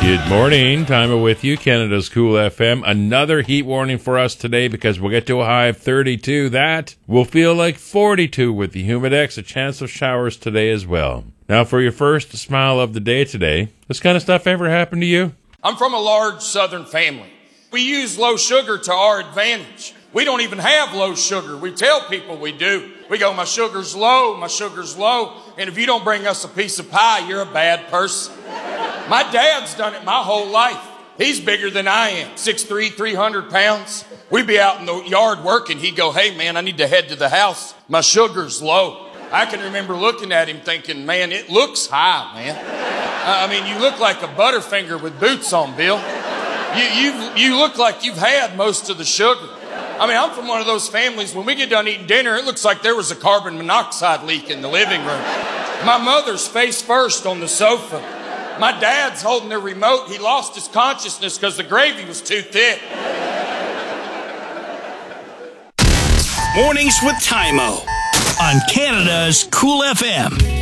Good morning. Time with you, Canada's Cool FM. Another heat warning for us today because we'll get to a high of 32. That will feel like 42 with the Humidex. A chance of showers today as well. Now for your first smile of the day today. This kind of stuff ever happened to you? I'm from a large southern family. We use low sugar to our advantage. We don't even have low sugar. We tell people we do. We go, my sugar's low, my sugar's low. And if you don't bring us a piece of pie, you're a bad person. My dad's done it my whole life. He's bigger than I am, 6'3", 300 pounds. We'd be out in the yard working. He'd go, hey, man, I need to head to the house. My sugar's low. I can remember looking at him thinking, man, it looks high, man. I mean, you look like a Butterfinger with boots on, Bill. You look like you've had most of the sugar. I mean, I'm from one of those families, when we get done eating dinner, it looks like there was a carbon monoxide leak in the living room. My mother's face first on the sofa. My dad's holding the remote. He lost his consciousness because the gravy was too thick. Mornings with Tymo on Canada's Cool FM.